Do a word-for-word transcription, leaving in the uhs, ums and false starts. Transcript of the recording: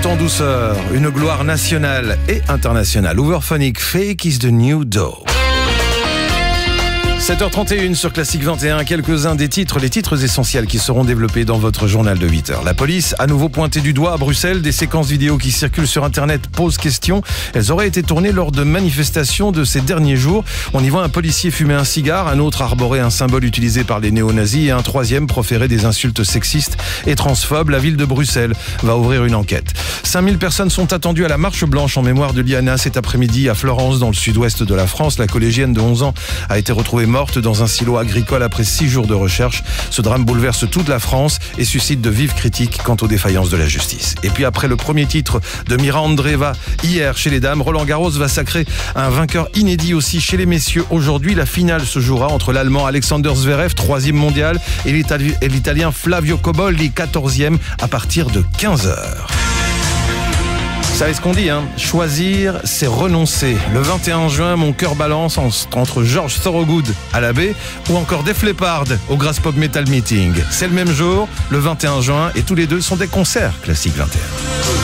tout en douceur, une gloire nationale et internationale. Overphonic, Fake is the New Dough. sept heures trente et une sur Classique vingt et un, quelques-uns des titres, les titres essentiels qui seront développés dans votre journal de huit heures. La police a nouveau pointé du doigt à Bruxelles, des séquences vidéo qui circulent sur Internet posent question. Elles auraient été tournées lors de manifestations de ces derniers jours. On y voit un policier fumer un cigare, un autre arborer un symbole utilisé par les néo-nazis et un troisième proférer des insultes sexistes et transphobes. La ville de Bruxelles va ouvrir une enquête. cinq mille personnes sont attendues à la marche blanche en mémoire de Liana cet après-midi à Florence, dans le sud-ouest de la France. La collégienne de onze ans a été retrouvée morte morte dans un silo agricole après six jours de recherche. Ce drame bouleverse toute la France et suscite de vives critiques quant aux défaillances de la justice. Et puis après le premier titre de Mira Andreeva hier chez les dames, Roland Garros va sacrer un vainqueur inédit aussi chez les messieurs. Aujourd'hui, la finale se jouera entre l'Allemand Alexander Zverev, troisième mondial, et l'Italien Flavio Cobolli, quatorzième, à partir de quinze heures. Vous savez ce qu'on dit, hein? Choisir, c'est renoncer. Le vingt et un juin, mon cœur balance entre George Thorogood à la baie ou encore Def Leppard au Grass Pop Metal Meeting. C'est le même jour, le vingt et un juin, et tous les deux sont des concerts Classique vingt et un.